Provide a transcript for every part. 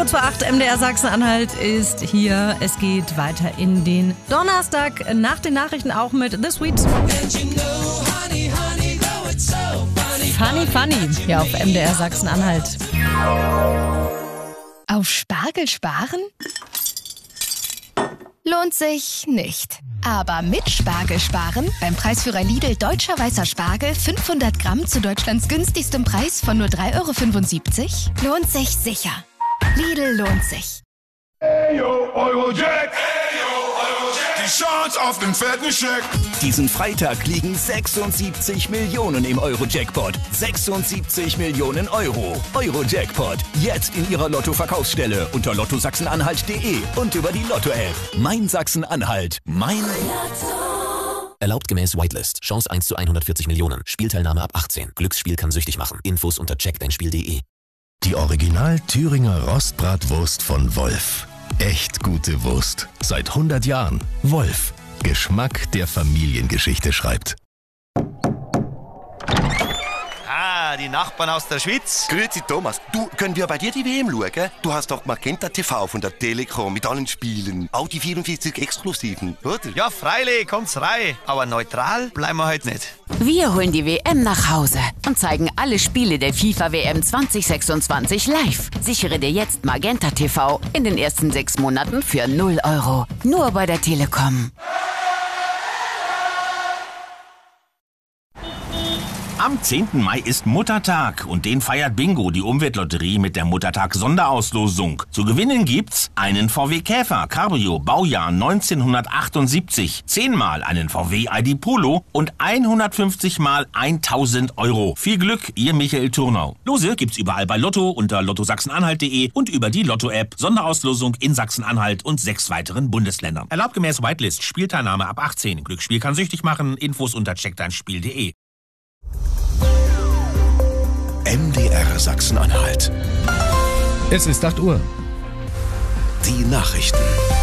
kurz vor 8, MDR Sachsen-Anhalt ist hier. Es geht weiter in den Donnerstag nach den Nachrichten auch mit The Sweet. Funny, funny, hier auf MDR Sachsen-Anhalt. Auf Spargel sparen? Lohnt sich nicht. Aber mit Spargel sparen, beim Preisführer Lidl Deutscher Weißer Spargel 500 Gramm zu Deutschlands günstigstem Preis von nur 3,75 €, lohnt sich sicher. Lidl lohnt sich. Hey yo, Eurojack! Die Chance auf den fetten Scheck! Diesen Freitag liegen 76 Millionen im Euro-Jackpot. 76 Millionen Euro. Euro-Jackpot. Jetzt in Ihrer Lotto-Verkaufsstelle unter lottosachsenanhalt.de und über die Lotto-App. Mein Sachsen-Anhalt. Mein Lotto. Erlaubt gemäß Whitelist. Chance 1 zu 140 Millionen. Spielteilnahme ab 18. Glücksspiel kann süchtig machen. Infos unter checkdeinspiel.de. Die Original Thüringer Rostbratwurst von Wolf. Echt gute Wurst. Seit 100 Jahren. Wolf. Geschmack, der Familiengeschichte schreibt. Ah, die Nachbarn aus der Schweiz. Grüezi Thomas, du, können wir bei dir die WM schauen? Du hast doch Magenta TV von der Telekom mit allen Spielen. Auch die 44 Exklusiven, oder? Ja, freilich, kommt's rein. Aber neutral bleiben wir heute nicht. Wir holen die WM nach Hause und zeigen alle Spiele der FIFA-WM 2026 live. Sichere dir jetzt Magenta TV in den ersten 6 Monaten für 0 €. Nur bei der Telekom. Am 10. Mai ist Muttertag und den feiert Bingo, die Umweltlotterie, mit der Muttertag-Sonderauslosung. Zu gewinnen gibt's einen VW Käfer Cabrio Baujahr 1978, 10-mal einen VW ID Polo und 150 mal 1.000 €. Viel Glück, Ihr Michael Turnau. Lose gibt's überall bei Lotto unter lottosachsenanhalt.de und über die Lotto-App. Sonderauslosung in Sachsen-Anhalt und 6 weiteren Bundesländern. Erlaubt gemäß Whitelist. Spielteilnahme ab 18. Glücksspiel kann süchtig machen. Infos unter checkdeinspiel.de. MDR Sachsen-Anhalt. Es ist 8 Uhr. Die Nachrichten.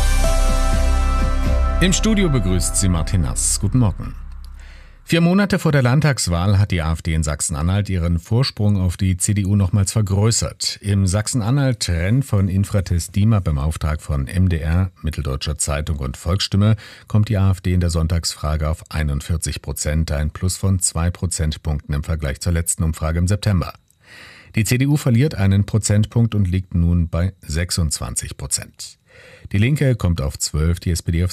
Im Studio begrüßt sie Martin Nass. Guten Morgen. 4 Monate vor der Landtagswahl hat die AfD in Sachsen-Anhalt ihren Vorsprung auf die CDU nochmals vergrößert. Im Sachsen-Anhalt-Rennen von Infratest DIMAP im Auftrag von MDR, Mitteldeutscher Zeitung und Volksstimme kommt die AfD in der Sonntagsfrage auf 41%, ein Plus von 2 Prozentpunkten im Vergleich zur letzten Umfrage im September. Die CDU verliert einen Prozentpunkt und liegt nun bei 26%. Die Linke kommt auf 12, die SPD auf